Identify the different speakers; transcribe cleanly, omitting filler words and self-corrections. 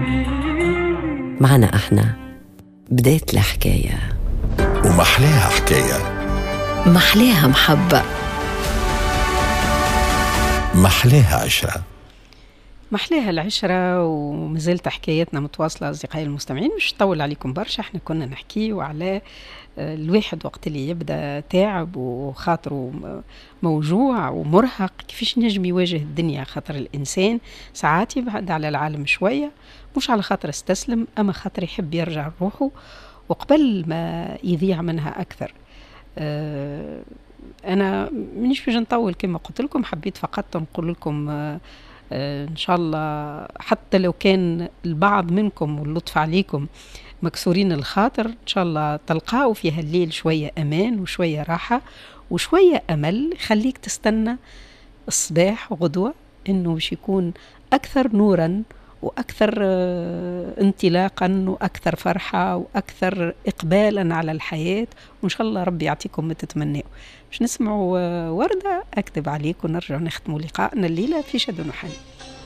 Speaker 1: معنا احنا بداية الحكاية،
Speaker 2: ومحلاها حكاية،
Speaker 1: محلاها محبة،
Speaker 2: محلاها عشرة،
Speaker 3: محلاها العشرة. ومازلت حكايتنا متواصلة أصدقائي المستمعين، مش طول عليكم برشا. احنا كنا نحكي وعلى الواحد وقت اللي يبدأ تعب وخاطره موجوع ومرهق كيفاش نجم يواجه الدنيا. خاطر الإنسان ساعات يبعد على العالم شوية، مش على خاطر استسلم، أما خاطر يحب يرجع روحه وقبل ما يضيع منها أكثر. أنا منيش باش نطول كما قلت لكم، حبيت فقط نقول لكم إن شاء الله حتى لو كان البعض منكم واللطف عليكم مكسورين الخاطر، إن شاء الله تلقاوا في هالليل شوية أمان وشوية راحة وشوية أمل. خليك تستنى الصباح وغدوة إنه باش يكون أكثر نوراً وأكثر انطلاقاً وأكثر فرحة وأكثر إقبالاً على الحياة. وإن شاء الله ربي يعطيكم ما تتمنوا. باش نسمعوا وردة أكتب عليك ونرجع نختموا لقاءنا الليلة في شد ونحن.